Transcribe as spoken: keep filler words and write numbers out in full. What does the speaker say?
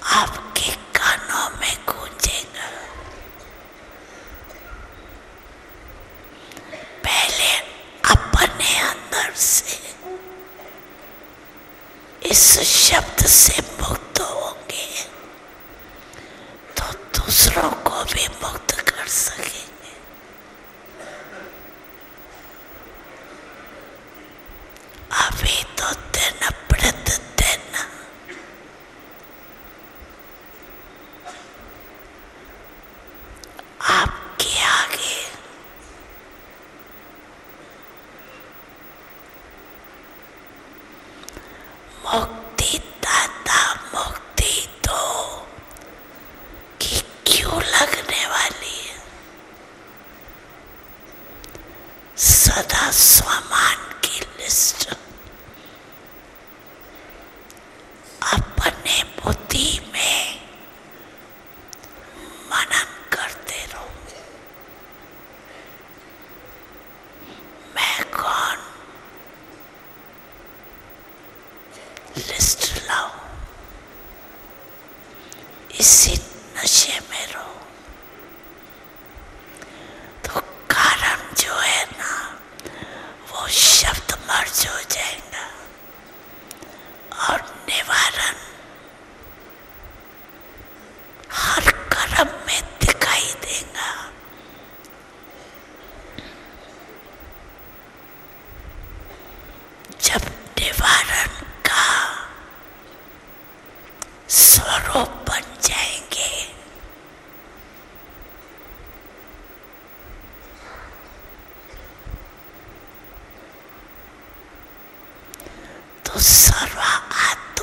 आपके कानों में गूंजेगा। पहले अपने अंदर से इस शब्द से मुक्त होंगे तो दूसरों को भी मुक्त कर सकेंगे। अभी तो दिन प्रतिदिन आपके आगे मुक्ति दाता मुक्ति दो कि क्यों लगने वाली है। सदा स्वमान की लिस्ट अपने बुद्धि में मनन करते रहो। मैं कौन, लिस्ट लाओ। इसी